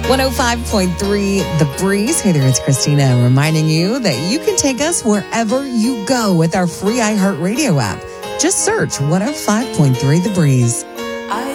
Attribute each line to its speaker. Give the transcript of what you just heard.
Speaker 1: 105.3 The Breeze. Hey there, it's Christina reminding you that you can take us wherever you go with our free iHeartRadio app. Just search 105.3 The Breeze.